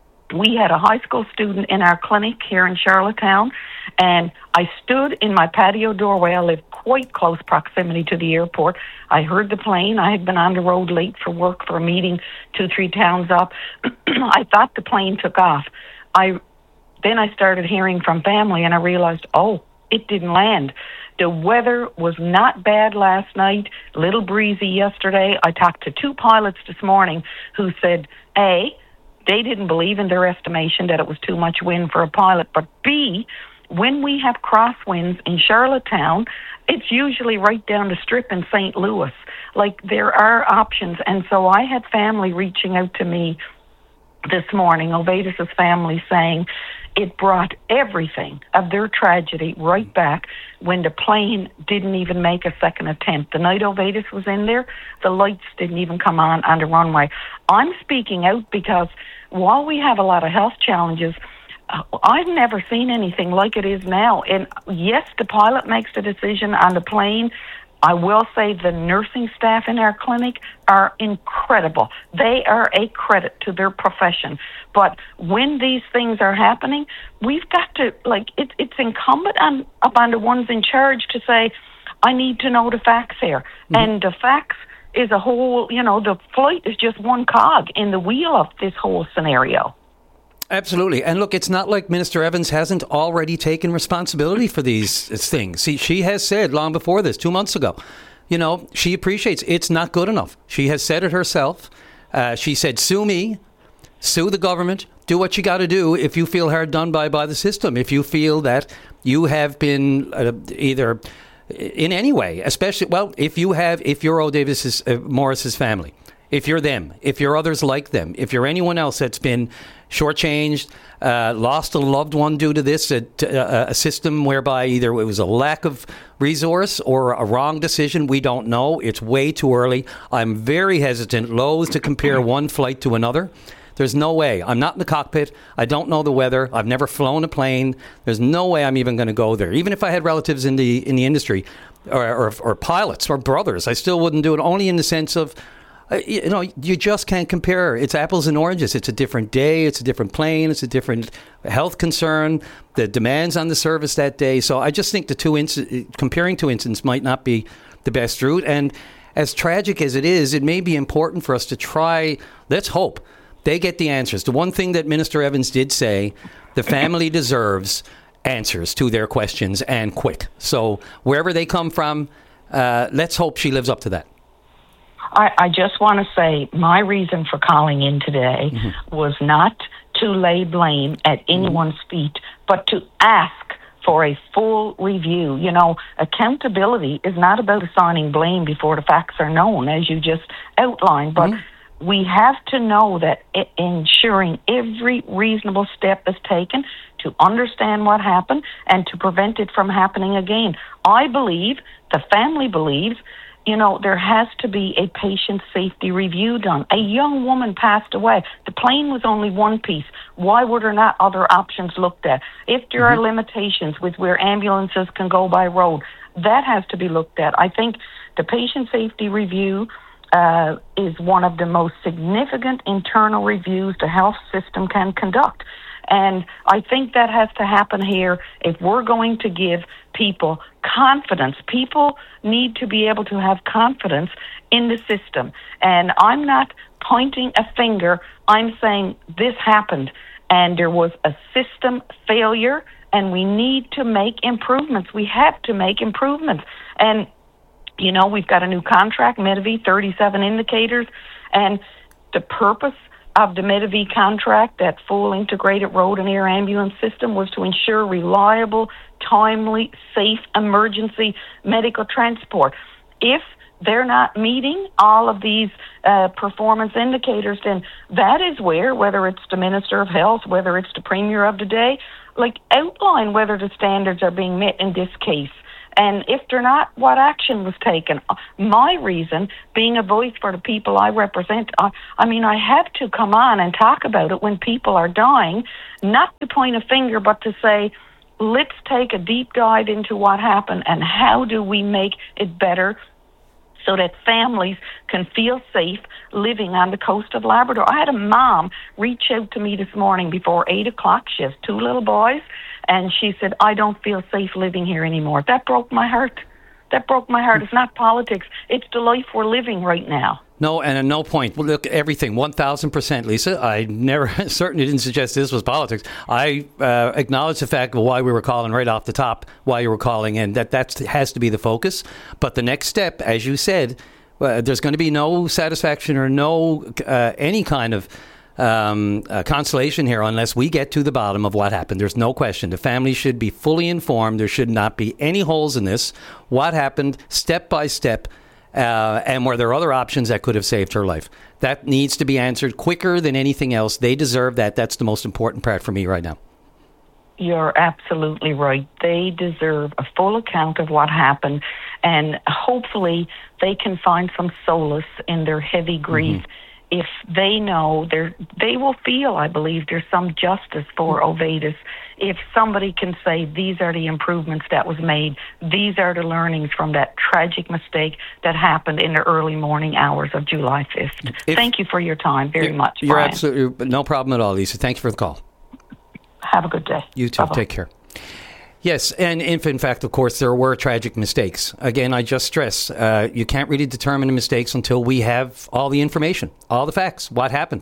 we had a high school student in our clinic here in Charlottetown, and I stood in my patio doorway. I live quite close proximity to the airport. I heard the plane. I had been on the road late for work for a meeting two, three towns up. I thought the plane took off. I Then I started hearing from family, and I realized, oh, it didn't land. The weather was not bad last night, a little breezy yesterday. I talked to two pilots this morning who said, A, they didn't believe in their estimation that it was too much wind for a pilot, but B, when we have crosswinds in Charlottetown, it's usually right down the strip in Saint Louis. Like, there are options. And so I had family reaching out to me this morning, Ovatus' family, saying it brought everything of their tragedy right back when the plane didn't even make a second attempt. The night Ovatus was in there, the lights didn't even come on on the runway. I'm speaking out because while we have a lot of health challenges, uh, I've never seen anything like it is now. And yes, the pilot makes the decision on the plane. I will say the nursing staff in our clinic are incredible. They are a credit to their profession. But when these things are happening, we've got to, like, it, it's incumbent on upon the ones in charge to say, I need to know the facts here. Mm-hmm. And the facts is a whole, you know, the flight is just one cog in the wheel of this whole scenario. Absolutely. And look, it's not like Minister Evans hasn't already taken responsibility for these things. See, she has said long before this, two months ago, you know, she appreciates it's not good enough. She has said it herself. Uh, she said, sue me, sue the government, do what you got to do if you feel hard done by by the system, if you feel that you have been uh, either in any way, especially, well, if you have, if you're O. Davis's, uh, Morris's family, if you're them, if you're others like them, if you're anyone else that's been shortchanged, uh, lost a loved one due to this, a, a, a system whereby either it was a lack of resource or a wrong decision, we don't know. It's way too early. I'm very hesitant, loath to compare one flight to another. There's no way. I'm not in the cockpit. I don't know the weather. I've never flown a plane. There's no way I'm even going to go there. Even if I had relatives in the in the industry or, or, or pilots or brothers, I still wouldn't do it, only in the sense of, Uh, you know, you just can't compare. It's apples and oranges. It's a different day. It's a different plane. It's a different health concern. The demands on the service that day. So I just think the two inc- comparing two incidents might not be the best route. And as tragic as it is, it may be important for us to try. Let's hope they get the answers. The one thing that Minister Evans did say, the family deserves answers to their questions, and quick. So wherever they come from, uh, let's hope she lives up to that. I, I just want to say my reason for calling in today mm-hmm. was not to lay blame at anyone's mm-hmm. feet, but to ask for a full review. You know, accountability is not about assigning blame before the facts are known, as you just outlined, but mm-hmm. we have to know that it, ensuring every reasonable step is taken to understand what happened and to prevent it from happening again. I believe, the family believes, you know, there has to be a patient safety review done. A young woman passed away. The plane was only one piece. Why were there not other options looked at? If there mm-hmm. are limitations with where ambulances can go by road, that has to be looked at. I think the patient safety review uh, is one of the most significant internal reviews the health system can conduct. And I think that has to happen here if we're going to give people confidence. People need to be able to have confidence in the system. And I'm not pointing a finger. I'm saying this happened, and there was a system failure, and we need to make improvements. We have to make improvements. And, you know, we've got a new contract, Medivie, thirty-seven indicators, and the purpose of the Medivie contract, that full integrated road and air ambulance system, was to ensure reliable, timely, safe emergency medical transport. If they're not meeting all of these uh, performance indicators, then that is where, whether it's the Minister of Health, whether it's the Premier of the day, like outline whether the standards are being met in this case. And if they're not, what action was taken? My reason, being a voice for the people I represent, I, I mean, I have to come on and talk about it when people are dying, not to point a finger, but to say, let's take a deep dive into what happened and how do we make it better so that families can feel safe living on the coast of Labrador. I had a mom reach out to me this morning before eight o'clock. She has two little boys, and she said, I don't feel safe living here anymore. That broke my heart. That broke my heart. It's not politics. It's the life we're living right now. No, and at no point, well, look, everything, one thousand percent, Lisa. I never, certainly didn't suggest this was politics. I uh, acknowledge the fact of why we were calling right off the top, why you were calling, and that that has to be the focus. But the next step, as you said, uh, there's going to be no satisfaction or no uh, any kind of um, uh, consolation here unless we get to the bottom of what happened. There's no question. The family should be fully informed. There should not be any holes in this. What happened, step by step. Uh, and were there other options that could have saved her life? That needs to be answered quicker than anything else. They deserve that. That's the most important part for me right now. You're absolutely right. They deserve a full account of what happened, and hopefully they can find some solace in their heavy grief. Mm-hmm. If they know, they will feel, I believe, there's some justice for Ovatus. If somebody can say, these are the improvements that was made, these are the learnings from that tragic mistake that happened in the early morning hours of July fifth. If, Thank you for your time very much, You're Brian. absolutely, no problem at all, Lisa. Thank you for the call. Have a good day. You too. Bye-bye. Take care. Yes, and if in fact, of course, there were tragic mistakes. Again, I just stress, uh, you can't really determine the mistakes until we have all the information, all the facts, what happened.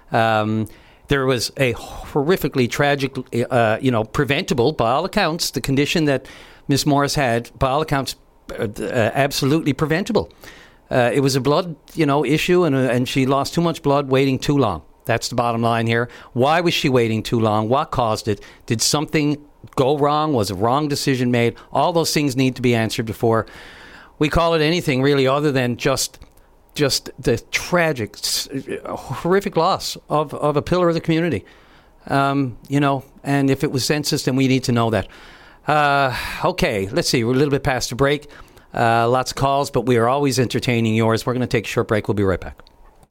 Um, there was a horrifically tragic, uh, you know, preventable, by all accounts, the condition that Miss Morris had, by all accounts, uh, uh, absolutely preventable. Uh, it was a blood, you know, issue, and, uh, and she lost too much blood waiting too long. That's the bottom line here. Why was she waiting too long? What caused it? Did something go wrong? Was a wrong decision made? All those things need to be answered before we call it anything really other than just just the tragic, horrific loss of, of a pillar of the community. Um, you know, and if it was census, then we need to know that. Uh, okay, let's see. We're a little bit past the break. Uh, lots of calls, but we are always entertaining yours. We're going to take a short break. We'll be right back.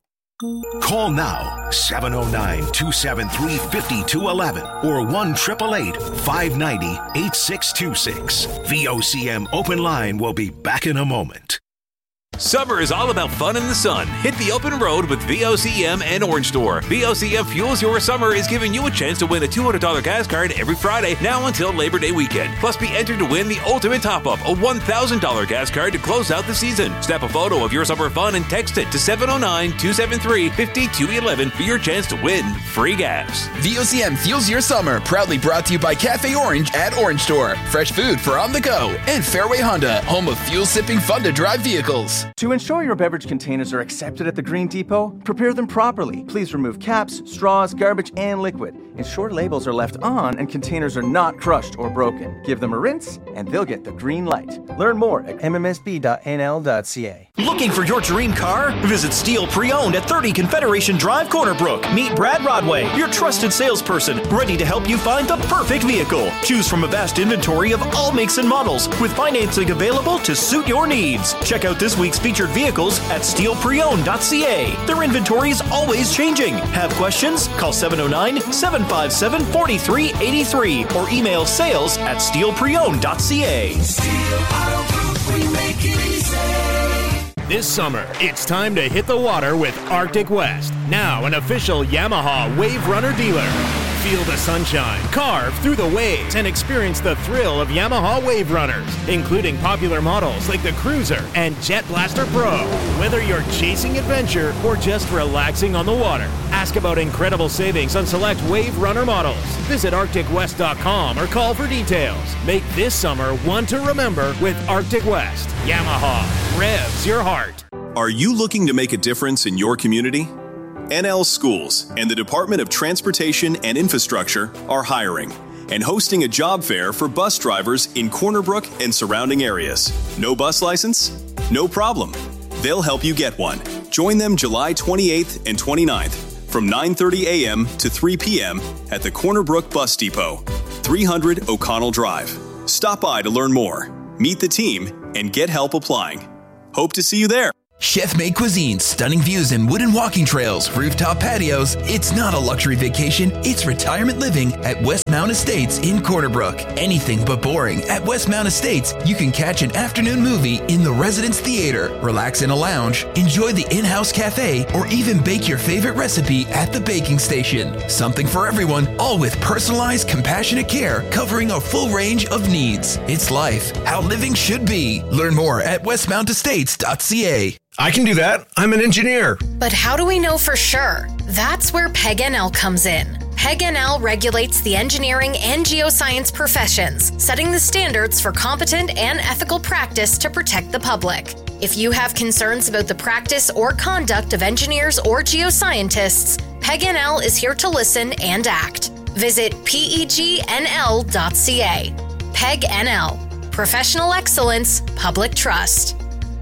Call now, seven oh nine, two seven three, five two one one or one eight eight eight, five nine zero, eight six two six. V O C M Open Line will be back in a moment. Summer is all about fun in the sun. Hit the open road with V O C M and Orange Store. V O C M Fuels Your Summer is giving you a chance to win a two hundred dollars gas card every Friday now until Labor Day weekend. Plus, be entered to win the ultimate top-up, a one thousand dollars gas card to close out the season. Snap a photo of your summer fun and text it to seven oh nine, two seven three, five two one one for your chance to win free gas. V O C M Fuels Your Summer, proudly brought to you by Cafe Orange at Orange Store. Fresh food for on the go. And Fairway Honda, home of fuel-sipping fun-to-drive vehicles. To ensure your beverage containers are accepted at the Green Depot, prepare them properly. Please remove caps, straws, garbage, and liquid. Ensure labels are left on and containers are not crushed or broken. Give them a rinse, and they'll get the green light. Learn more at m m s b dot n l dot c a. Looking for your dream car? Visit Steel Pre-Owned at thirty Confederation Drive, Corner Brook. Meet Brad Rodway, your trusted salesperson, ready to help you find the perfect vehicle. Choose from a vast inventory of all makes and models, with financing available to suit your needs. Check out this week's featured vehicles at steel pre owned dot c a. Their inventory is always changing. Have questions? Call seven oh nine, seven five seven, four three eight three or email sales at steel pre owned dot c a. Steel Auto Group, we make it easy. This summer, it's time to hit the water with Arctic West, now an official Yamaha Wave Runner dealer. Feel the sunshine, carve through the waves, and experience the thrill of Yamaha Wave Runners, including popular models like the Cruiser and Jet Blaster Pro. Whether you're chasing adventure or just relaxing on the water, ask about incredible savings on select Wave Runner models. Visit arctic west dot com or call for details. Make this summer one to remember with Arctic West. Yamaha revs your heart. Are you looking to make a difference in your community? N L Schools and the Department of Transportation and Infrastructure are hiring and hosting a job fair for bus drivers in Corner Brook and surrounding areas. No bus license? No problem. they'll help you get one. Join them July twenty-eighth and twenty-ninth from nine thirty a.m. to three p.m. at the Corner Brook Bus Depot, three hundred O'Connell Drive. Stop by to learn more, meet the team, and get help applying. Hope to see you there. Chef-made cuisine, stunning views and wooden walking trails, rooftop patios. It's not a luxury vacation, it's retirement living at Westmount Estates in Corner Brook. Anything but boring. At Westmount Estates, you can catch an afternoon movie in the Residence Theater, relax in a lounge, enjoy the in-house cafe, or even bake your favorite recipe at the baking station. Something for everyone, all with personalized, compassionate care covering a full range of needs. It's life, how living should be. Learn more at westmount estates dot c a. I can do that. I'm an engineer. But how do we know for sure? That's where P E G N L comes in. P E G N L regulates the engineering and geoscience professions, setting the standards for competent and ethical practice to protect the public. If you have concerns about the practice or conduct of engineers or geoscientists, P E G N L is here to listen and act. Visit P E G N L dot c a. P E G N L. Professional excellence, public trust.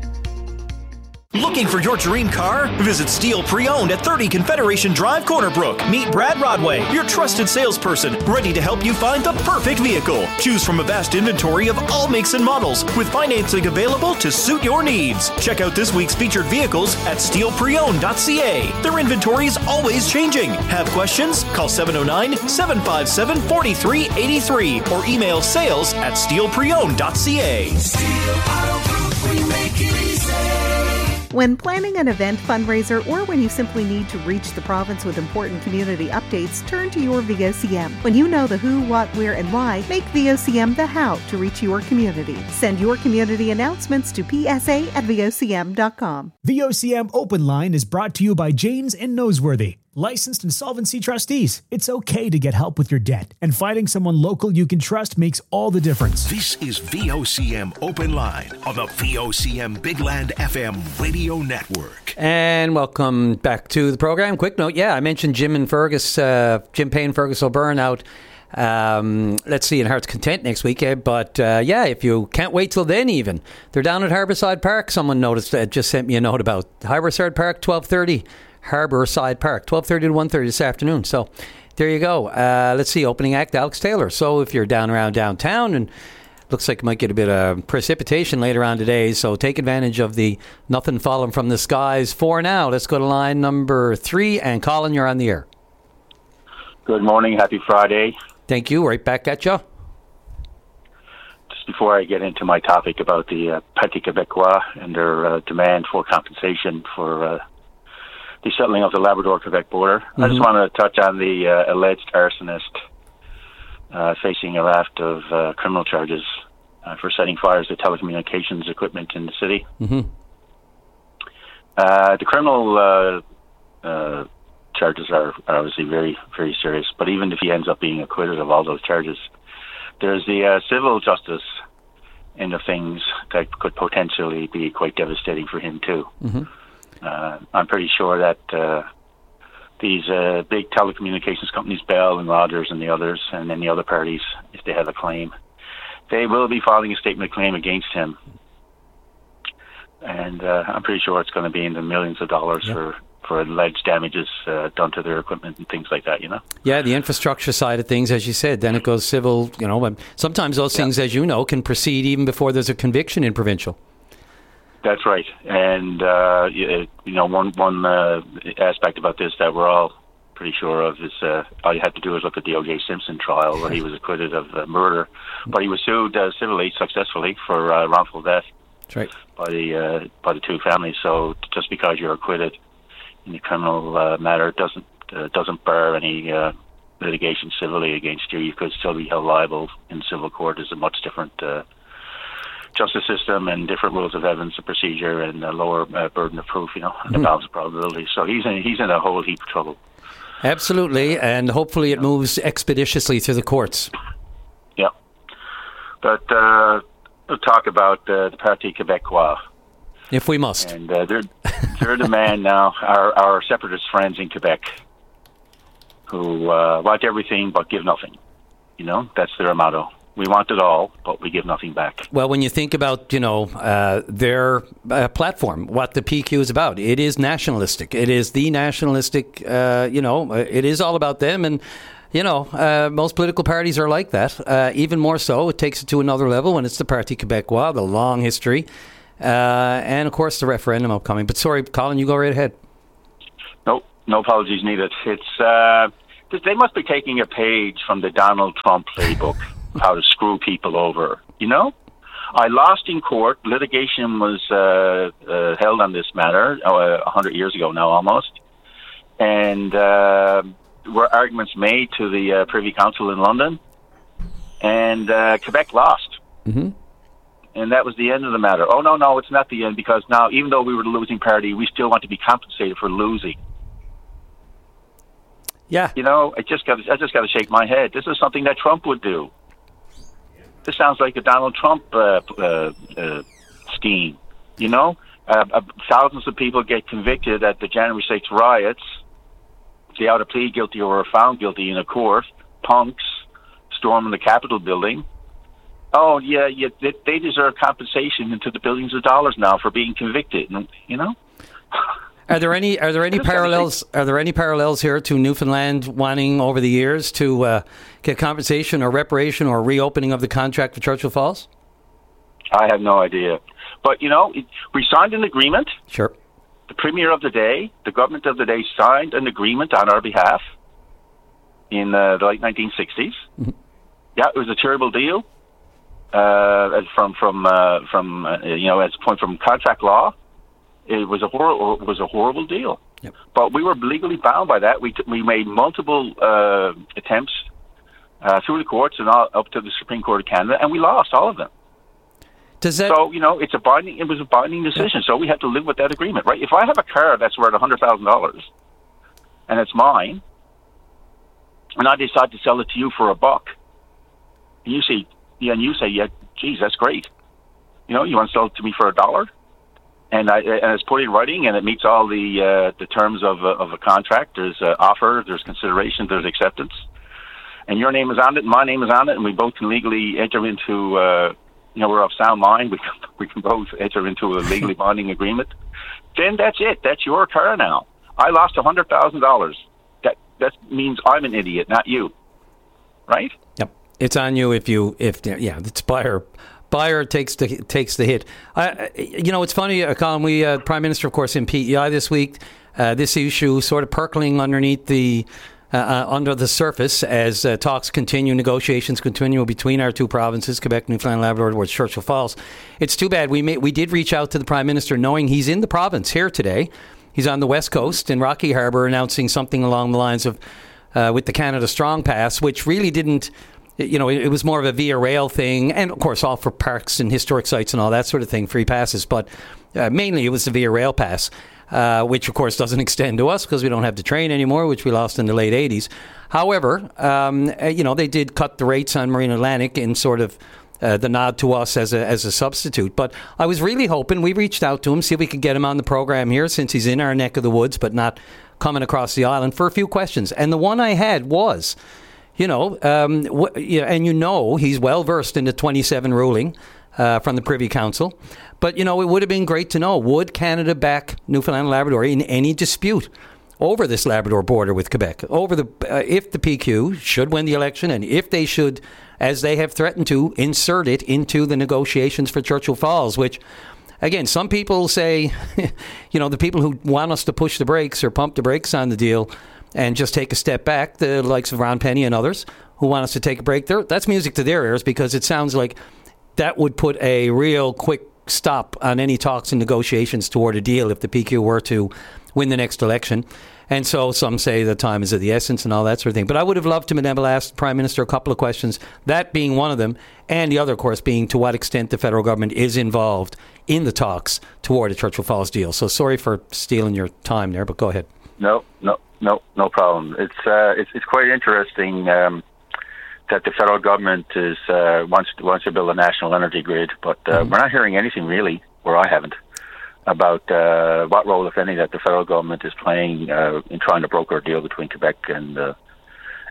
Looking for your dream car? Visit Steel Pre-Owned at thirty Confederation Drive, Corner Brook. Meet Brad Rodway, your trusted salesperson, ready to help you find the perfect vehicle. Choose from a vast inventory of all makes and models, with financing available to suit your needs. Check out this week's featured vehicles at steel pre owned dot c a. Their inventory is always changing. Have questions? Call seven oh nine, seven five seven, four three eight three or email sales at steel pre owned dot c a. Steel Auto Group, we make it easy. When planning an event, fundraiser, or when you simply need to reach the province with important community updates, turn to your V O C M. When you know the who, what, where, and why, make V O C M the how to reach your community. Send your community announcements to p s a at v o c m dot com. V O C M Open Line is brought to you by Janes and Noseworthy. Licensed insolvency trustees. It's okay to get help with your debt, and finding someone local you can trust makes all the difference. This is V O C M Open Line on the V O C M Big Land F M radio network. And welcome back to the program. Quick note, yeah, I mentioned Jim and Fergus, uh, Jim Payne, Fergus O'Byrne out, um, let's see, in Heart's Content next week. Eh? But uh, yeah, if you can't wait till then even, they're down at Harbourside Park. Someone noticed, uh, just sent me a note about Harbourside Park, twelve thirty. Harbourside Park, twelve thirty to one thirty this afternoon. So there you go. Uh, let's see, opening act, Alex Taylor. So if you're down around downtown, and looks like you might get a bit of precipitation later on today, so take advantage of the nothing falling from the skies for now. Let's go to line number three, and Colin, you're on the air. Good morning. Happy Friday. Thank you. Right back at you. Just before I get into my topic about the uh, Parti Québécois and their uh, demand for compensation for uh, the settling of the Labrador-Quebec border, mm-hmm. I just want to touch on the uh, alleged arsonist uh, facing a raft of uh, criminal charges uh, for setting fires to telecommunications equipment in the city. Mm-hmm. Uh, the criminal uh, uh, charges are, are obviously very, very serious, but even if he ends up being acquitted of all those charges, there's the uh, civil justice end of things that could potentially be quite devastating for him too. Mm-hmm. Uh, I'm pretty sure that uh, these uh, big telecommunications companies, Bell and Rogers and the others, and any other parties, if they have a claim, they will be filing a statement of claim against him. And uh, I'm pretty sure it's going to be in the millions of dollars yeah. for, for alleged damages uh, done to their equipment and things like that, you know? Yeah, the infrastructure side of things, as you said, then it goes civil, you know. Sometimes those yeah. things, as you know, can proceed even before there's a conviction in provincial. That's right, and uh, you, you know one one uh, aspect about this that we're all pretty sure of is uh, all you have to do is look at the O J Simpson trial where he was acquitted of uh, murder, but he was sued uh, civilly successfully for uh, wrongful death. That's right. By the uh, by the two families. So just because you're acquitted in a criminal uh, matter doesn't uh, doesn't bar any uh, litigation civilly against you. You could still be held liable in civil court. Is a much different Uh, justice system and different rules of evidence and procedure and a lower uh, burden of proof, you know, and mm-hmm. the balance of probability. So he's in, he's in a whole heap of trouble. Absolutely, and hopefully it moves expeditiously through the courts. Yeah. But uh, we'll talk about uh, the Parti Québécois. If we must. And uh, they're, they're the man now, our, our separatist friends in Quebec, who uh, want everything but give nothing. You know, that's their motto. We want it all, but we give nothing back. Well, when you think about, you know, uh, their uh, platform, what the P Q is about, it is nationalistic. It is the nationalistic, uh, you know, it is all about them. And, you know, uh, most political parties are like that. Uh, even more so, it takes it to another level when it's the Parti Québécois, the long history. Uh, and, of course, the referendum upcoming. But sorry, Colin, you go right ahead. No, no apologies needed. It's uh, they must be taking a page from the Donald Trump playbook. How to screw people over, you know? I lost in court. Litigation was uh, uh, held on this matter uh, one hundred years ago now, almost. And uh, were arguments made to the uh, Privy Council in London. And uh, Quebec lost. Mm-hmm. And that was the end of the matter. Oh, no, no, it's not the end, because now, even though we were the losing party, we still want to be compensated for losing. Yeah. You know, I just got I just got to shake my head. This is something that Trump would do. This sounds like a Donald Trump uh, uh, uh, scheme, you know? Uh, uh, thousands of people get convicted at the January sixth riots. They either plead guilty or are found guilty in a court. Punks storming the Capitol building. Oh, yeah, yeah, they, they deserve compensation into the billions of dollars now for being convicted, you know? Are there any are there any parallels are there any parallels here to Newfoundland wanting over the years to uh, get compensation or reparation or reopening of the contract for Churchill Falls? I have no idea. But, you know, it, we signed an agreement. Sure. The Premier of the day, the government of the day signed an agreement on our behalf in uh, the late nineteen sixties. Mm-hmm. Yeah, it was a terrible deal uh, from, from, uh, from uh, you know, as a point from contract law. It was a hor- it was a horrible deal, yep. But we were legally bound by that. We t- we made multiple uh, attempts uh, through the courts and all, up to the Supreme Court of Canada, and we lost all of them. Does that? So you know, it's a binding. It was a binding decision. So we had to live with that agreement, right? If I have a car that's worth a hundred thousand dollars, and it's mine, and I decide to sell it to you for a buck, and you say, yeah, and you say, yeah, geez, that's great. You know, you want to sell it to me for a dollar? And, I, and it's put in writing, and it meets all the uh, the terms of a, of a contract. There's uh, offer, there's consideration, there's acceptance, and your name is on it, and my name is on it, and we both can legally enter into. Uh, you know, we're of sound mind. We can, we can both enter into a legally binding agreement. Then that's it. That's your car now. I lost a hundred thousand dollars. That that means I'm an idiot, not you. Right? Yep. It's on you if you if yeah. It's buyer. Buyer takes the takes the hit. Uh, you know, it's funny, uh, Colin. We uh, Prime Minister, of course, in P E I this week. Uh, this issue sort of percolating underneath the uh, uh, under the surface as uh, talks continue, negotiations continue between our two provinces, Quebec, Newfoundland, Labrador, towards Churchill Falls. It's too bad we may, we did reach out to the Prime Minister, knowing he's in the province here today. He's on the West Coast in Rocky Harbour, announcing something along the lines of uh, with the Canada Strong Pass, which really didn't. You know, it was more of a Via Rail thing, and of course, all for parks and historic sites and all that sort of thing, free passes. But uh, mainly, it was the Via Rail pass, uh, which of course doesn't extend to us because we don't have the train anymore, which we lost in the late eighties. However, um, you know, they did cut the rates on Marine Atlantic in sort of uh, the nod to us as a as a substitute. But I was really hoping we reached out to him, see if we could get him on the program here, since he's in our neck of the woods, but not coming across the island, for a few questions. And the one I had was. You know, um, wh- yeah, and you know he's well versed in the twenty-seven ruling uh, from the Privy Council. But, you know, it would have been great to know, would Canada back Newfoundland and Labrador in any dispute over this Labrador border with Quebec, over the uh, if the P Q should win the election, and if they should, as they have threatened to, insert it into the negotiations for Churchill Falls, which, again, some people say, you know, the people who want us to push the brakes or pump the brakes on the deal and just take a step back, the likes of Ron Penny and others who want us to take a break there, that's music to their ears, because it sounds like that would put a real quick stop on any talks and negotiations toward a deal if the P Q were to win the next election. And so some say the time is of the essence and all that sort of thing. But I would have loved to have been able to ask the Prime Minister a couple of questions, that being one of them, and the other, of course, being to what extent the federal government is involved in the talks toward a Churchill Falls deal. So sorry for stealing your time there, but go ahead. No, no, no, no problem. It's uh, it's, it's quite interesting um, that the federal government is uh, wants to, wants to build a national energy grid, but uh, mm-hmm. we're not hearing anything really, or I haven't, about uh, what role, if any, that the federal government is playing uh, in trying to broker a deal between Quebec and uh,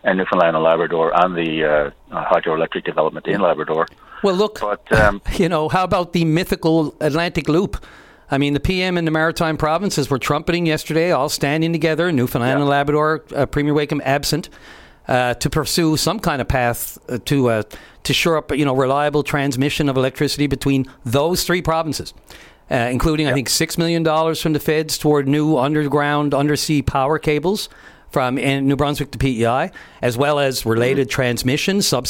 and Newfoundland and Labrador, and the uh, hydroelectric development in Labrador. Well, look, but, um, you know, how about the mythical Atlantic Loop? I mean, the P M and the Maritime Provinces were trumpeting yesterday, all standing together, Newfoundland yeah. and Labrador, uh, Premier Wakeham absent, uh, to pursue some kind of path uh, to uh, to shore up, you know, reliable transmission of electricity between those three provinces, uh, including, yeah. I think, six million dollars from the feds toward new underground, undersea power cables from New Brunswick to P E I, as well as related mm-hmm. transmission, substation